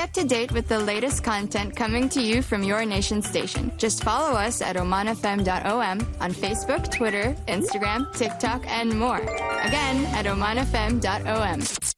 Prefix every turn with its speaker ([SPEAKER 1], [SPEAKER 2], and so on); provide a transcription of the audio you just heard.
[SPEAKER 1] up to date with the latest content coming to you from your nation station. Just follow us at omanfm.om on Facebook, Twitter, Instagram, TikTok, and more. Again, at omanfm.om.